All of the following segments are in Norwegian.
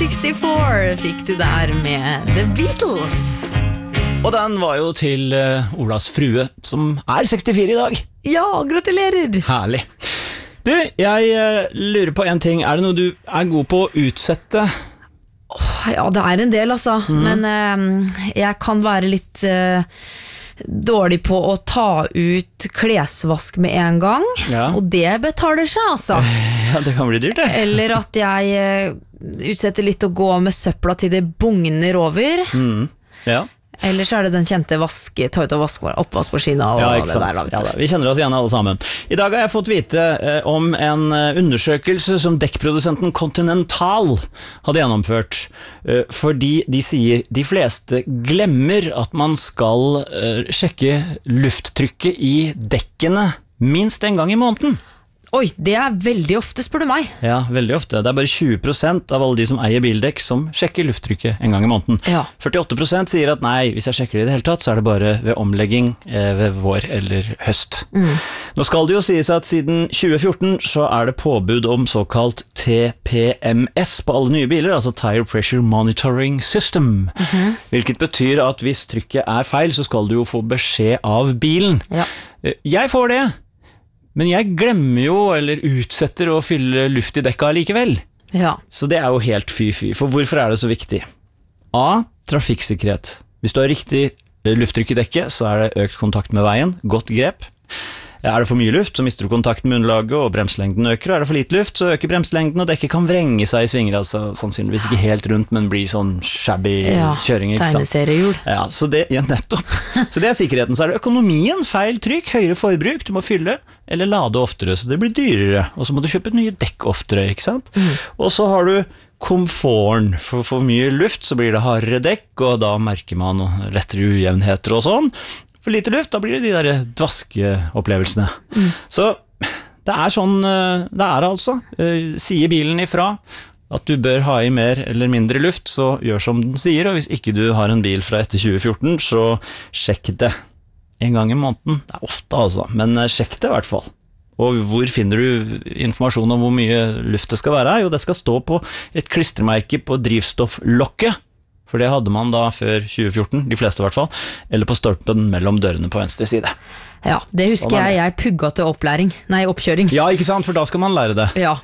64 fikk du der med The Beatles. Og den var jo til Olas frue, som 64 i dag. Ja, gratulerer. Herlig. Du, jeg lurer på en ting. Det noe du god på å utsette? Ja, det en del altså. Men jeg kan være litt dårlig på å ta ut klesvask med en gang. Ja. Og det betaler seg altså. Ja, det kan bli dyrt det. Eller at jeg utsetter litt å gå med søpla til det bugner over. Ja. Eller så det den kjente ta ut og oppvaskmaskina og det der. Ja, vi kjenner oss igjen alle sammen. I dag har jeg fått vite om en undersøkelse som dekkprodusenten Continental hadde gjennomført. Fordi de sier de fleste glemmer at man skal sjekke lufttrykket i dekkene minst en gang i måneden. Oi, det veldig ofte, spør du meg. Ja, veldig ofte. Det bare 20% av alle de som eier bildekk som sjekker lufttrykket en gang i måneden. Ja. 48% sier at nei, hvis jeg sjekker det i det hele tatt, så det bare ved omlegging ved vår eller høst. Nå skal det jo sies at siden 2014 så det påbud om såkalt TPMS på alle nye biler, altså Tire Pressure Monitoring System. Hvilket betyr at hvis trykket feil, så skal du jo få beskjed av bilen. Ja. Jeg får det. Men jeg glemmer jo, eller utsetter å fylle luft i dekka likevel. Ja. Så det jo helt fy-fy. For hvorfor det så viktig? A. Trafikksikkerhet. Hvis du har riktig lufttrykk i dekket, så det økt kontakt med veien. Godt grep. Det for mye luft, så mister du kontakten med underlaget, og bremselengden øker. Og det for lite luft, så øker bremselengden, og dekket kan vrenge seg i svinger, altså sannsynligvis ikke helt rundt, men blir sånn shabby kjøring, ikke sant? Tegneseriehjul. Ja, så nettopp. Så det sikkerheten. Så det økonomien, feil trykk, høyere forbruk, du må fylle, eller lade oftere, så det blir dyrere. Og så må du kjøpe et nye dekk oftere, ikke sant? Og så har du komforten. For mye luft, så blir det hardere dekk, og da merker man lettere ujevnheter og sånn. For lite luft, da blir det de der dvaskeopplevelsene. Så det sånn det altså. Sier bilen ifra at du bør ha i mer eller mindre luft, så gjør som den sier, og hvis ikke du har en bil fra etter 2014, så sjekk det en gang i måneden. Det ofte altså, men sjekk det i hvert fall. Og hvor finner du informasjon om hvor mye luft det skal være? Jo, det skal stå på et klistremerke på drivstofflokket. For det hadde man da før 2014, de fleste i hvert fall, eller på stolpen mellom dørene på venstre side. Ja, det husker jeg pugga til oppkjøring. Ja, ikke sant, for da skal man lære det. Ja,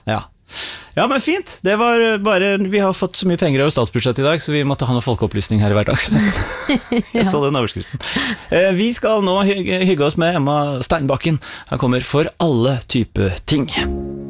men fint. Det var bare, vi har fått så mye penger over statsbudsjettet i dag, så vi måtte ha noe folkeopplysning her i hverdagsmessen. Jeg så den overskriften. Vi skal nå hygge oss med Emma Steinbakken. Han kommer for alle typer ting.